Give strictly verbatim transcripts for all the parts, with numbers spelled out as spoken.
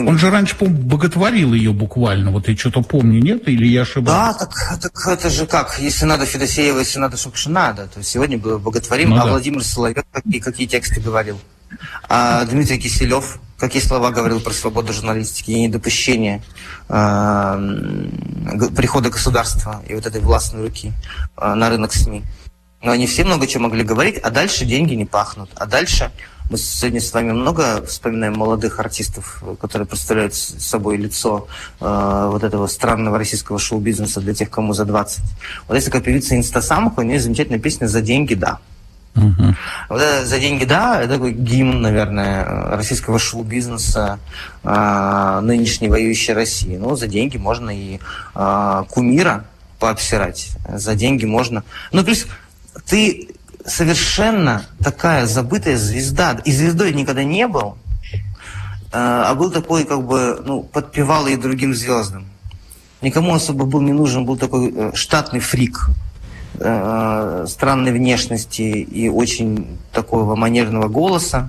Он же раньше, по-моему, боготворил ее буквально. Вот я что-то помню, нет? Или я ошибаюсь? Да, так, так это же как? Если надо Федосеева, если надо, чтобы надо. То есть сегодня было боготворим, ну, а да. Владимир Соловьев какие, какие тексты говорил? А Дмитрий Киселев какие слова говорил про свободу журналистики и недопущение э, прихода государства и вот этой властной руки э, на рынок СМИ. Но они все много чего могли говорить, а дальше деньги не пахнут. А дальше мы сегодня с вами много вспоминаем молодых артистов, которые представляют собой лицо э, вот этого странного российского шоу-бизнеса для тех, кому за двадцать. Вот есть такая певица Инстасамка, у нее замечательная песня «За деньги, да». Uh-huh. Вот это «За деньги, да» — это такой гимн, наверное, российского шоу-бизнеса э, нынешней воюющей России. Ну, за деньги можно и э, кумира пообсирать, за деньги можно... Ну, плюс ты совершенно такая забытая звезда, и звездой никогда не был, э, а был такой, как бы, ну, подпевалый другим звездам. Никому особо был не нужен, был такой э, штатный фрик, странной внешности и очень такого манерного голоса,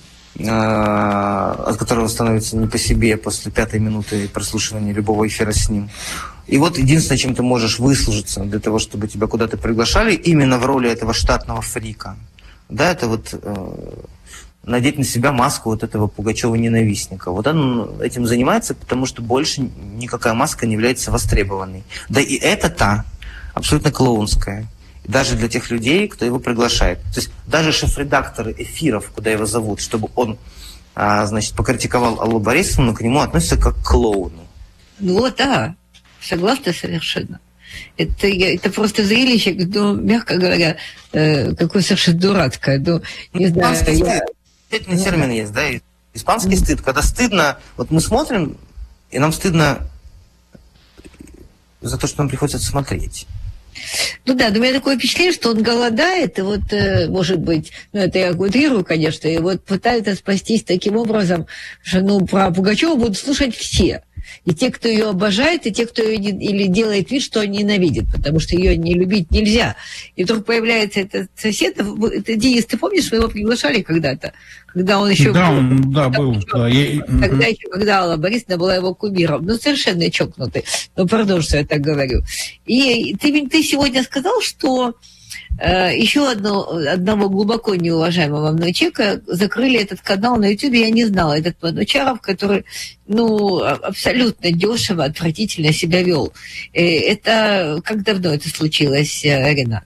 от которого становится не по себе после пятой минуты прослушивания любого эфира с ним. И вот единственное, чем ты можешь выслужиться для того, чтобы тебя куда-то приглашали, именно в роли этого штатного фрика, да, это вот э, надеть на себя маску вот этого Пугачева-ненавистника. Вот он этим занимается, потому что больше никакая маска не является востребованной. Да и это-то абсолютно клоунская. Даже для тех людей, кто его приглашает. То есть даже шеф-редакторы эфиров, куда его зовут, чтобы он, а, значит, покритиковал Аллу Борисовну, к нему относятся как к клоуну. Ну да, согласна совершенно. Это, это просто зрелище, ну, мягко говоря, э, какое совершенно дурацкое. Ну, не знаю, Испанский я... стыд. Ну, термин есть, да? Испанский mm. стыд. Когда стыдно, вот мы смотрим, и нам стыдно за то, что нам приходится смотреть. Ну да, но у меня такое впечатление, что он голодает, и вот, может быть, ну это я утрирую, конечно, и вот пытается спастись таким образом, что, ну, про Пугачёва будут слушать все. И те, кто ее обожает, и те, кто ее не, или делает вид, что ненавидит, потому что ее не любить нельзя. И вдруг появляется этот сосед. Это, Денис, ты помнишь, мы его приглашали когда-то? Когда он еще да, был. Он, да, был. Да, я... Тогда еще, когда Алла Борисовна была его кумиром. Ну, совершенно чокнутый. Ну, пардон, что я так говорю. И ты, ты сегодня сказал, что э, еще одно, одного глубоко неуважаемого мной человека закрыли этот канал на Ютубе. Я не знала, этот Манучаров, который, ну, абсолютно дешево, отвратительно себя вел. Это как давно это случилось, Ренат?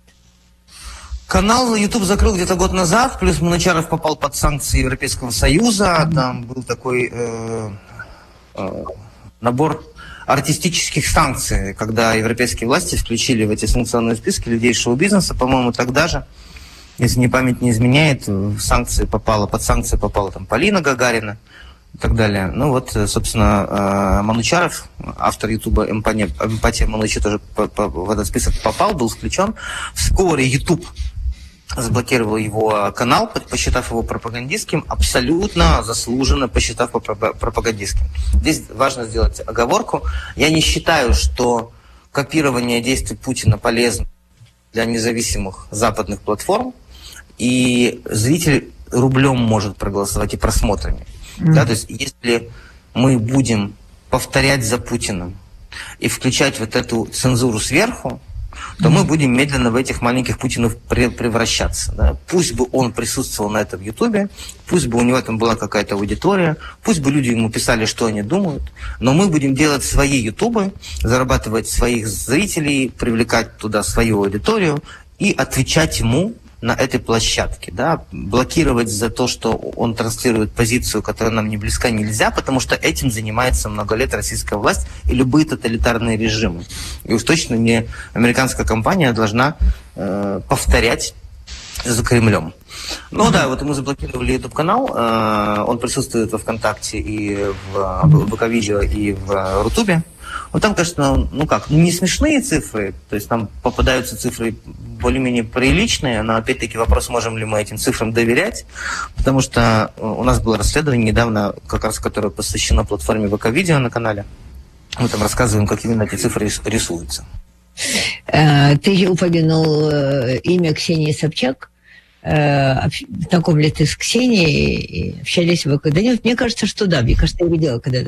Канал YouTube закрыл где-то год назад, плюс Манучаров попал под санкции Европейского Союза. Там был такой э, э, набор артистических санкций, когда европейские власти включили в эти санкционные списки людей шоу-бизнеса. По-моему, тогда же, если мне память не изменяет, в санкции попала, под санкции попала там Полина Гагарина и так далее. Ну вот, собственно, Манучаров, автор Ютуба «Эмпатия Манучи», тоже в этот список попал, был включен. Вскоре YouTube заблокировал его канал, посчитав его пропагандистским, абсолютно заслуженно посчитав пропагандистским. Здесь важно сделать оговорку. Я не считаю, что копирование действий Путина полезно для независимых западных платформ, и зритель рублем может проголосовать и просмотрами. Mm-hmm. Да, то есть если мы будем повторять за Путиным и включать вот эту цензуру сверху, то мы будем медленно в этих маленьких Путинов превращаться. Да? Пусть бы он присутствовал на этом в Ютубе, пусть бы у него там была какая-то аудитория, пусть бы люди ему писали, что они думают, но мы будем делать свои Ютубы, зарабатывать своих зрителей, привлекать туда свою аудиторию и отвечать ему на этой площадке, да, блокировать за то, что он транслирует позицию, которая нам не близка, нельзя, потому что этим занимается много лет российская власть и любые тоталитарные режимы. И уж точно не американская компания должна э, повторять за Кремлем. Ну mm-hmm. да, вот мы заблокировали YouTube-канал, э, он присутствует во ВКонтакте и в, в ВК-видео, и в Рутубе. Вот там, конечно, ну как, не смешные цифры, то есть там попадаются цифры более-менее приличные, но опять-таки вопрос, можем ли мы этим цифрам доверять, потому что у нас было расследование недавно, как раз которое посвящено платформе ВК-видео на канале. Мы там рассказываем, как именно эти цифры рисуются. Ты упомянул имя Ксении Собчак. Знаком ли ты с Ксенией? Общались вы когда-нибудь? Мне кажется, что да. Мне кажется, я видела когда-то